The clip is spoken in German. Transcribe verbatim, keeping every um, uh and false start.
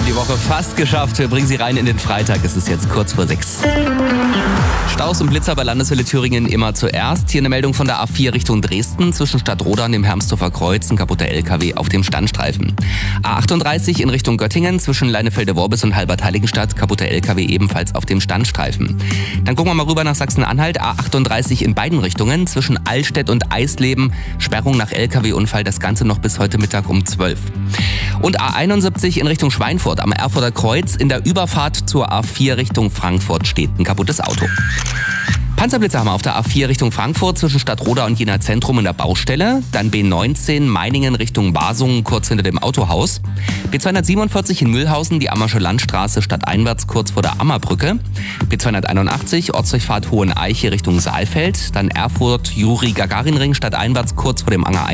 haben die Woche fast geschafft. Wir bringen Sie rein in den Freitag. Es ist jetzt kurz vor sechs. Staus und Blitzer bei Landeshölle Thüringen immer zuerst. Hier eine Meldung von der A vier Richtung Dresden. Zwischen Stadtroda und dem Hermsdorfer Kreuz ein kaputter L K W auf dem Standstreifen. A achtunddreißig in Richtung Göttingen. Zwischen Leinefelde-Worbis und Halbert-Heiligenstadt. Kaputter L K W ebenfalls auf dem Standstreifen. Dann gucken wir mal rüber nach Sachsen-Anhalt. A achtunddreißig in beiden Richtungen. Zwischen Allstedt und Eisleben. Sperrung nach L K W-Unfall. Das Ganze noch bis heute Mittag um zwölf. Und A einundsiebzig in Richtung Schweinfurt am Erfurter Kreuz. In der Überfahrt zur A vier Richtung Frankfurt steht ein kaputtes Auto. Panzerblitzer haben wir auf der A vier Richtung Frankfurt zwischen Stadtroda und Jena Zentrum in der Baustelle. Dann B neunzehn Meiningen Richtung Basungen kurz hinter dem Autohaus. B zweihundertsiebenundvierzig in Mühlhausen die Ammersche Landstraße stadteinwärts kurz vor der Ammerbrücke. B zweihunderteinundachtzig Ortsdurchfahrt Hoheneiche Richtung Saalfeld. Dann Erfurt Juri-Gagarin-Ring stadteinwärts kurz vor dem Anger